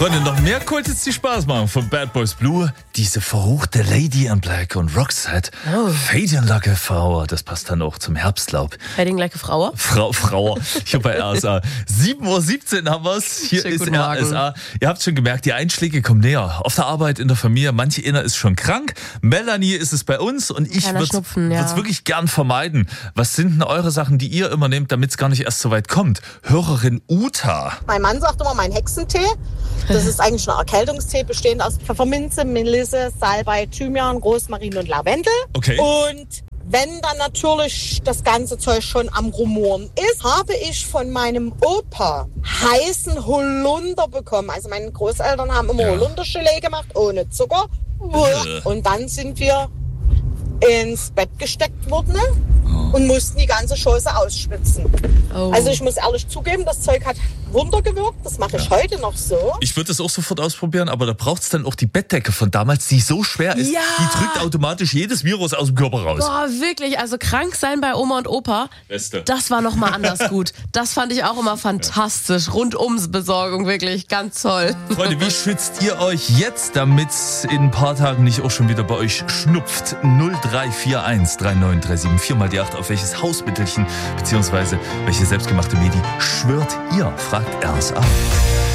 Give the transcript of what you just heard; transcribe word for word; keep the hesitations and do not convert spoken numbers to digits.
Freunde, noch mehr Kultits, die Spaß machen von Bad Boys Blue. Diese verruchte Lady in Black und Roxette. Oh. Fading like a Flower. Das passt dann auch zum Herbstlaub. Fading like a Frau. Frau, Frau. Hier bei R S A. sieben Uhr siebzehn haben wir's. Hier Schönen ist guten R S A. Morgen. Ihr habt schon gemerkt, die Einschläge kommen näher. Auf der Arbeit, in der Familie. Manche inner ist schon krank. Melanie ist es bei uns und ich Kleiner würde Schnupfen, ja. es wirklich gern vermeiden. Was sind denn eure Sachen, die ihr immer nehmt, damit es gar nicht erst so weit kommt? Hörerin Uta. Mein Mann sagt immer, mein Hexentee. Das ist eigentlich ein Erkältungstee, bestehend aus Pfefferminze, Melisse, Salbei, Thymian, Rosmarin und Lavendel. Okay. Und wenn dann natürlich das ganze Zeug schon am Rumoren ist, habe ich von meinem Opa heißen Holunder bekommen. Also meine Großeltern haben immer Ja. Holundergelee gemacht, ohne Zucker. Äh. Und dann sind wir ins Bett gesteckt worden und mussten die ganze Chose ausschwitzen. Oh. Also ich muss ehrlich zugeben, das Zeug hat Wunder gewirkt. Das mache ich heute noch so. Ich würde das auch sofort ausprobieren, aber da braucht es dann auch die Bettdecke von damals, die so schwer ist. Ja. Die drückt automatisch jedes Virus aus dem Körper raus. Boah, wirklich, also krank sein bei Oma und Opa, Beste. das war nochmal anders gut. Das fand ich auch immer fantastisch. Rundumsbesorgung, wirklich, ganz toll. Freunde, wie schützt ihr euch jetzt, damit in ein paar Tagen nicht auch schon wieder bei euch schnupft? null drei vier eins drei neun drei sieben vier mal die acht. Auf welches Hausmittelchen bzw. welche selbstgemachte Medi schwört ihr? Fragt R S A.